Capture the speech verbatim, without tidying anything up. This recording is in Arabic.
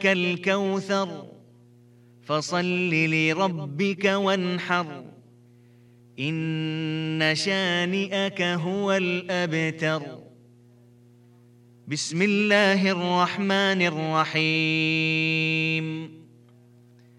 أعطيناك الكوثر فصل لربك وانحر إن شانئك هو الأبتر. بسم الله الرحمن الرحيم